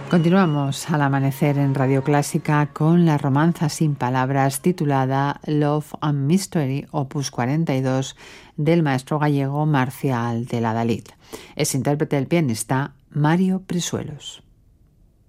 Continuamos al amanecer en Radio Clásica con la romanza sin palabras titulada Love and Mystery, opus 42, del maestro gallego Marcial de la Dalit. Es intérprete el pianista Mario Prisuelos.